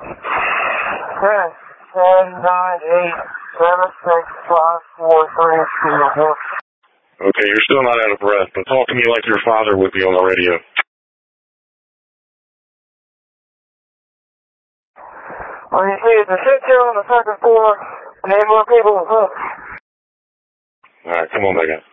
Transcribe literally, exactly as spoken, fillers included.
ten, ten, nine, eight, seven, six, five, four, three, two, one. Okay, you're still not out of breath, but talk to me like your father would be on the radio. Well, you see, it's a shit show on the second floor, and eight more people is up. Alright, come on back in.